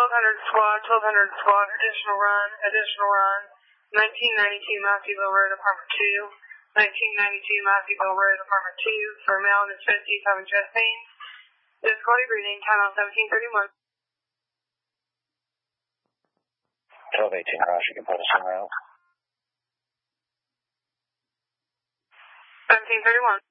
squad, 1200 squad, additional run, 1992 Matthewville Road, apartment 2, 1992 Matthewville Road, apartment 2, for male and his 50, having chest pains. Difficulty breathing, time on 1731. 1218 Ross, you can put us en route. 1731.